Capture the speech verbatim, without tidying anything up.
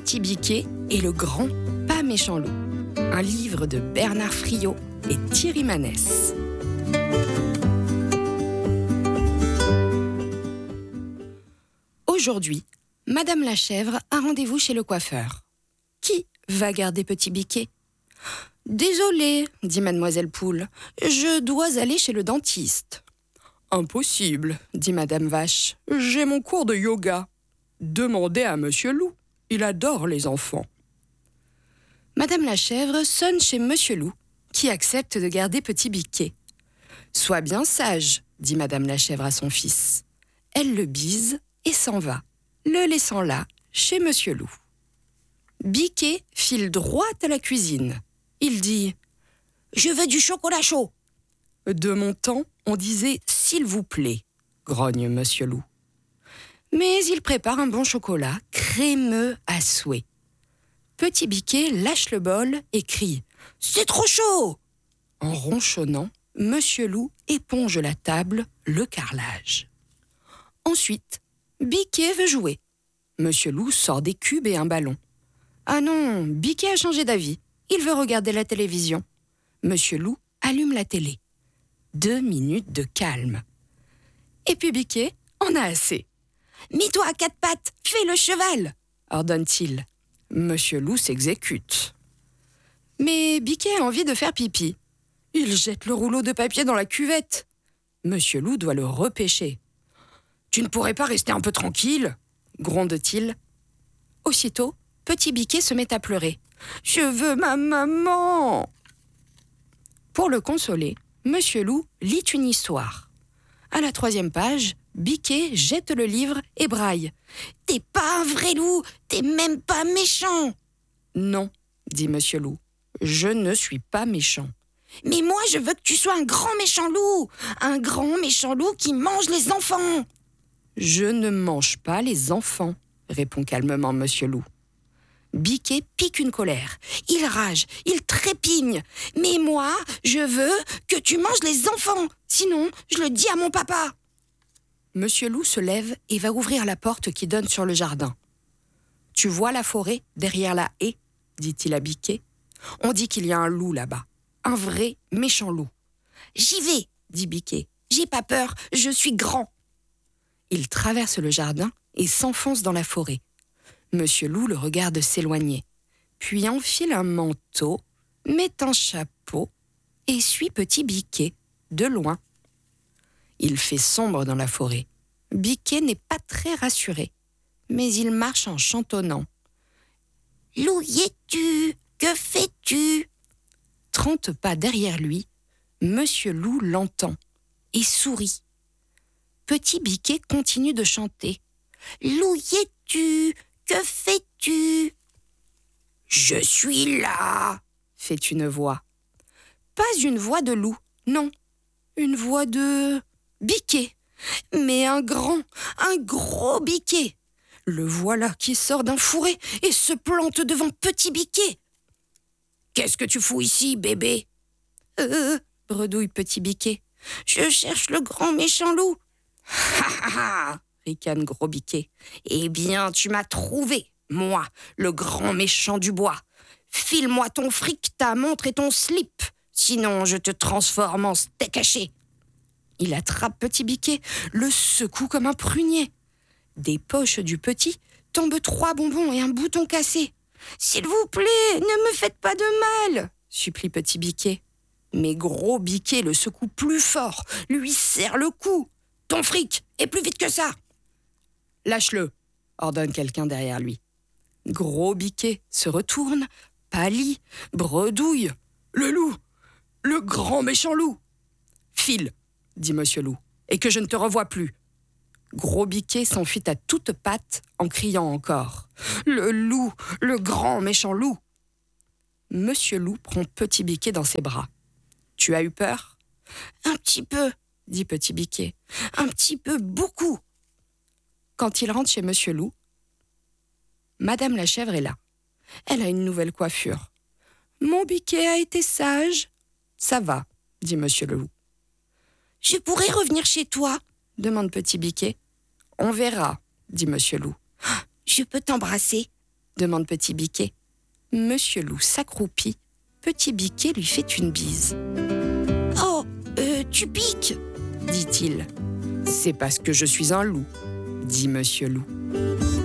Petit Biquet et le grand pas méchant loup. Un livre de Bernard Friot et Thierry Manès. Aujourd'hui, Madame la Chèvre a rendez-vous chez le coiffeur. Qui va garder Petit Biquet ? Désolée, dit Mademoiselle Poule, je dois aller chez le dentiste. Impossible, dit Madame Vache, j'ai mon cours de yoga. Demandez à Monsieur Loup, il adore les enfants. Madame la Chèvre sonne chez Monsieur Loup, qui accepte de garder Petit Biquet. Sois bien sage, dit Madame la Chèvre à son fils. Elle le bise et s'en va, le laissant là, chez Monsieur Loup. Biquet file droit à la cuisine. Il dit « Je veux du chocolat chaud !» De mon temps, on disait « S'il vous plaît », grogne Monsieur Loup. Mais il prépare un bon chocolat, crémeux à souhait. Petit Biquet lâche le bol et crie « C'est trop chaud !» En ronchonnant, Monsieur Loup éponge la table, le carrelage. Ensuite, Biquet veut jouer. Monsieur Loup sort des cubes et un ballon. Ah non, Biquet a changé d'avis. Il veut regarder la télévision. Monsieur Loup allume la télé. Deux minutes de calme. Et puis Biquet en a assez. « Mets-toi à quatre pattes, fais le cheval !» ordonne-t-il. Monsieur Loup s'exécute. Mais Biquet a envie de faire pipi. Il jette le rouleau de papier dans la cuvette. Monsieur Loup doit le repêcher. « Tu ne pourrais pas rester un peu tranquille ?» gronde-t-il. Aussitôt, Petit Biquet se met à pleurer. « Je veux ma maman !» Pour le consoler, Monsieur Loup lit une histoire. À la troisième page, Biquet jette le livre et braille. « T'es pas un vrai loup, t'es même pas méchant !»« Non, » dit Monsieur Loup, « je ne suis pas méchant. »« Mais moi, je veux que tu sois un grand méchant loup, un grand méchant loup qui mange les enfants !»« Je ne mange pas les enfants, » répond calmement Monsieur Loup. Biquet pique une colère. Il rage, il trépigne. « Mais moi, je veux que tu manges les enfants, sinon je le dis à mon papa !» Monsieur Loup se lève et va ouvrir la porte qui donne sur le jardin. « Tu vois la forêt derrière la haie ?» dit-il à Biquet. « On dit qu'il y a un loup là-bas, un vrai méchant loup. »« J'y vais !» dit Biquet. « J'ai pas peur, je suis grand. » Il traverse le jardin et s'enfonce dans la forêt. Monsieur Loup le regarde s'éloigner, puis enfile un manteau, met un chapeau et suit Petit Biquet de loin. Il fait sombre dans la forêt. Biquet n'est pas très rassuré, mais il marche en chantonnant. « Loup y es-tu ? Que fais-tu » Trente pas derrière lui, Monsieur Loup l'entend et sourit. Petit Biquet continue de chanter. « Loup y es-tu ? Que fais-tu » ? « Je suis là » fait une voix. Pas une voix de loup, non, une voix de Biquet, mais un grand, un gros Biquet. Le voilà qui sort d'un fourré et se plante devant Petit Biquet. « Qu'est-ce que tu fous ici, bébé ?»« Euh, bredouille Petit Biquet, je cherche le grand méchant loup. »« Ha ha ha !» ricane Gros Biquet. « Eh bien, tu m'as trouvé, moi, le grand méchant du bois. File-moi ton fric, ta montre et ton slip, sinon je te transforme en steak haché. » Il attrape Petit Biquet, le secoue comme un prunier. Des poches du petit tombent trois bonbons et un bouton cassé. « S'il vous plaît, ne me faites pas de mal !» supplie Petit Biquet. Mais Gros Biquet le secoue plus fort, lui serre le cou. « Ton fric est plus vite que ça !»« Lâche-le !» ordonne quelqu'un derrière lui. Gros Biquet se retourne, pâlit, bredouille. « Le loup ! Le grand méchant loup !»« File !» dit Monsieur Loup, « et que je ne te revoie plus. » Gros Biquet s'enfuit à toutes pattes en criant encore « Le loup, le grand méchant loup !» Monsieur Loup prend Petit Biquet dans ses bras. « Tu as eu peur ?»« Un petit peu, » dit Petit Biquet. « Un petit peu, beaucoup. » Quand il rentre chez Monsieur Loup, Madame la Chèvre est là. Elle a une nouvelle coiffure. « Mon Biquet a été sage. »« Ça va, » dit Monsieur Loup. « Je pourrais revenir chez toi ?» demande Petit Biquet. « On verra, » dit Monsieur Loup. « Je peux t'embrasser ?» demande Petit Biquet. Monsieur Loup s'accroupit. Petit Biquet lui fait une bise. « Oh, euh, tu piques !» dit-il. « C'est parce que je suis un loup, » dit Monsieur Loup.